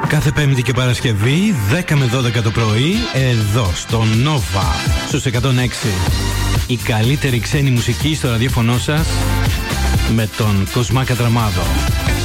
Κάθε Πέμπτη και Παρασκευή 10 με 12 το πρωί εδώ στο Nova στους 106. Η καλύτερη ξένη μουσική στο ραδιόφωνο σας με τον Κοσμά Κατραμάδο.